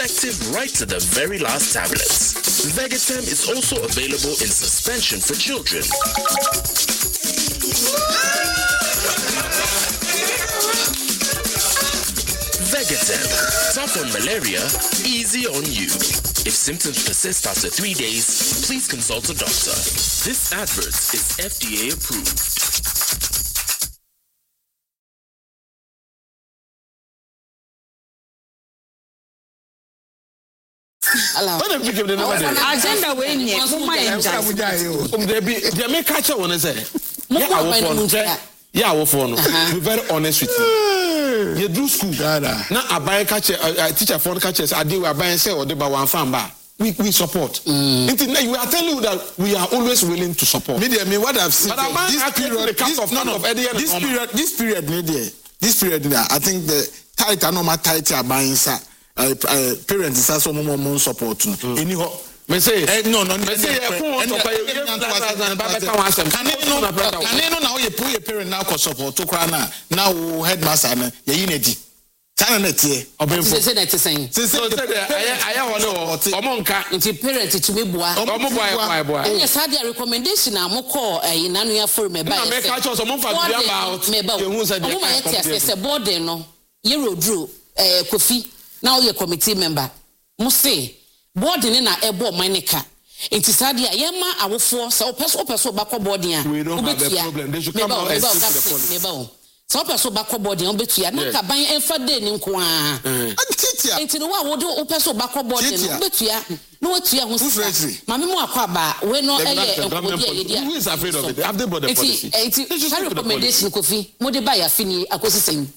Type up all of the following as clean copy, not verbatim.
effective right to the very last tablets. Vegetem is also available in suspension for children. Vegetem, tough on malaria, easy on you. If symptoms persist after 3 days, please consult a doctor. This advert is FDA approved. Agenda when you catch one is yeah, we be very honest with you. You do school. Now I buy a catcher, teacher for catchers. I do. I buy and say or the one fan bar. We support. We are telling you that we are always willing to support. Me what I've seen. This period. I think the tight and normal tight are buying. Parents are some more support. Anyhow. Me say no. Me say now you put your parent now for support to cry now headmaster na ye nedi tana na tie obemfo say that saying say I want to omonka nti parent to me boa boa any sad recommendation am call nanu ya for me ba me catch us omonfa bia about me ba omoma say board no ye rodru Kofi now ye committee member mo say board ni na ebo manika enti sadia yema awofo so opeso bakọ board ya we don't have a problem they should come out and speak to the police so opeso bakọ board ya obetua na ka ban enfa de ni nko a antitia enti no wa wo de opeso bakọ board na obetua na watua ho sika mame mo akọ aba we no eye enkodi ye who is afraid of it have they bought the policy enti recommendation Kofi mo de ba ya fini akosisen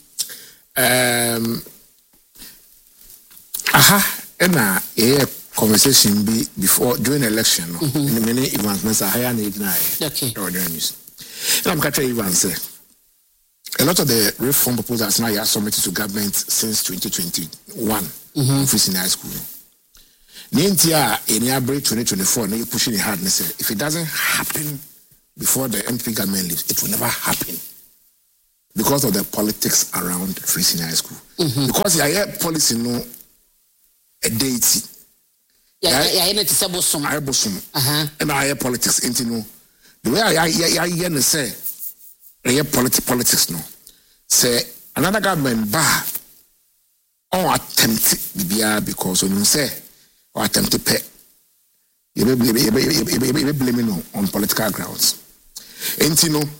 ena conversation be before during election in many events higher need now okay and I'm catching events a lot of the reform proposals now are submitted to government since 2021 in high school Nintia in April 2024 now you pushing it hard and say if it doesn't happen before the MP government leaves it will never happen because of the politics around free senior high school because I hear policy no a date yeah to say bosom and I politics into no the way I say politics no say another government bar or attempt BBR because when you say or attempt to pay you be blaming on political grounds into no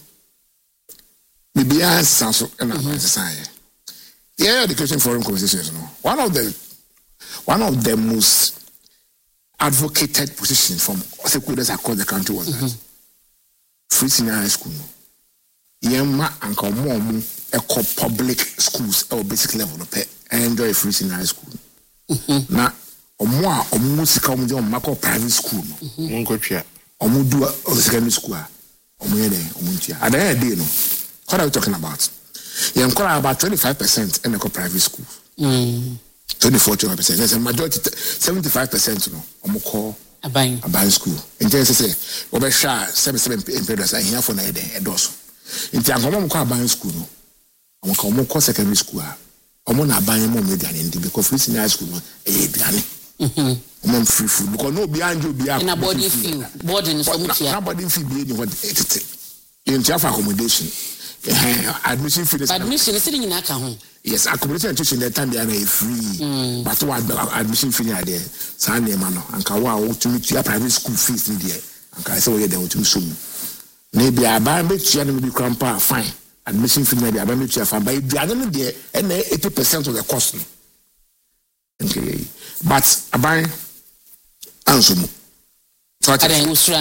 BBR sounds and education forum conversations no one of the most advocated positions from stakeholders across the country was that free senior high school. Yema and Kamomu eco public schools or basic level and enjoy free senior high school. Now, Omusika Mako private school. Omudu secondary school. At the end, what are we talking about? You about 25% in the private school. 24%. There's a majority, 75%. No, I'm call a buying school. In terms of say, over 77 impeders are here for a day. A dozen. In terms of a buying school, I'm call secondary school. I'm not buying more media because free senior high school, I'm free food because no behind you be a body fee, boarding so much. Nobody fee being what it in terms of accommodation. Admission fee is sitting in account. Yes, accommodation tuition that time they are free. But what admission fee are there? Sunday mano and kawa to meet your private school fees in there. And I say they want to soon. Maybe I buy me to be grandpa fine. Admission fee maybe I buy me to fine. But if they are not there, and 80% of the cost. Okay, but I buy answer. So I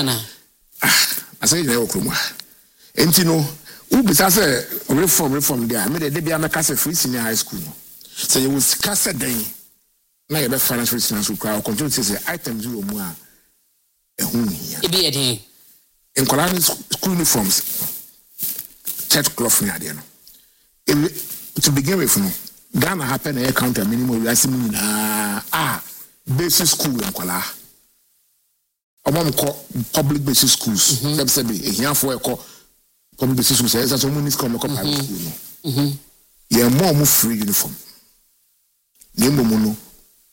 say they will and you know, say reform there. I made a debut. I'm a free senior high school. So you will cast a day. Now you have financial school crowd. Continue to say items you more. It be a day. In Colonial school uniforms, church cloth near there. To begin with, Ghana happen a counter minimum basic school in Kola. Public basic schools. Here for a public basic schools. There's a woman's come private school. Yeah, more free uniform. Nemono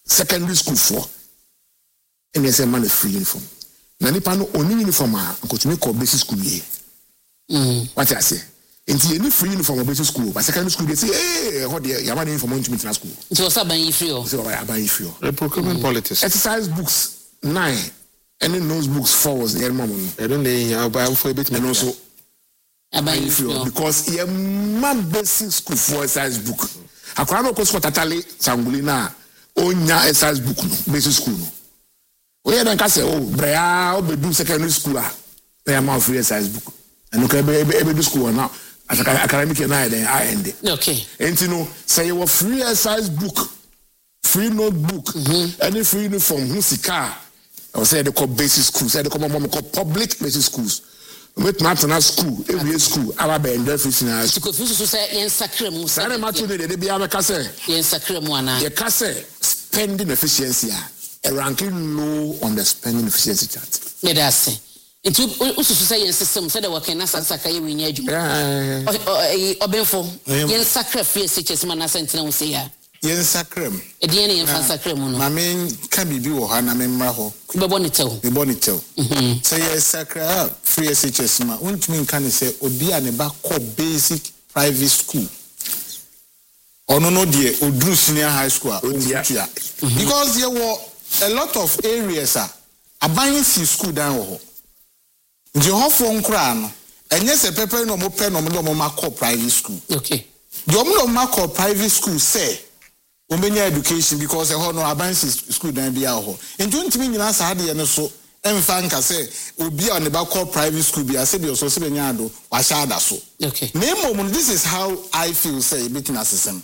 secondary school for and say man free uniform. Na nipa no only uniform a nkotumi call basic school ye. What I say? Inti any free uniform of basic school, but secondary school they say, hey, what the yamani uniform to international school. It was aban free. So aban free. The procurement politics. Exercise books 9, and then those books 4 was the mom. I don't know buy for a bit and also aban free because ye man basic school for exercise book. Akwa no ko sport atale sanguli na onya exercise book no basic school no. We don't can say, oh, Brea, do secondary school. They are free exercise book. And look at every school now. As academic night, then I end it. Okay. And you know, say you free exercise book, free notebook, any free uniform, who's the car? I say they call basic schools, say they call public basic schools. With national school, every school, our band, free school. To confuse to say, yen sacre, Sana Matune, they be a casse. Yen sacre, moana. The casse spending efficiency. A ranking low on the spending efficiency chart. Let us say. It will say system said what can Saka win you. Obefo, yen sacrifice such man sentinel say ya. Yen sacrum. A DNA and sacrum. My main can be do or Hana Maho. Bonito. The bonito. Say yes, sacra free SHS ma. Won't mean can say Odia Neba basic private school. Or no dear, or Drew Senior High School. Because there were a lot of areas are buying school down. The whole phone crown, and yes, a paper no more pen no more private school. Okay. The no private school say, women education because the whole no buying school down the hour. And 20 minutes I had the so, and Fanka say, will be on the back private school be a city or so 7 yard or shada so. Okay. Name this is how I feel say, between us system.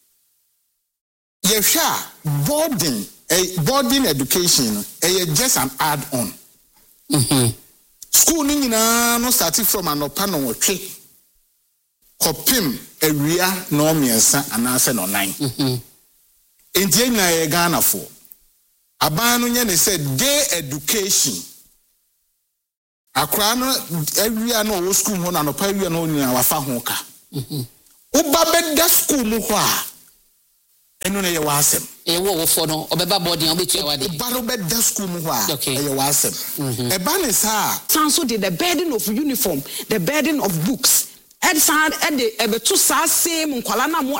Yesha, boarding education just an add-on. School no starting from an opano or tree. Kopim area no miensa and answer no 9. In Jena Ghana for Abano Yen said day education. Akrano area no school one and opera no in our fahoka. Ubabe that school muha. Enu na ye wasem e wo for no obeba body on betu awade baro be da school mu ho a ye wasem e ba ne sa so the burden of uniform, the burden of books, and the betu sa same nkwala na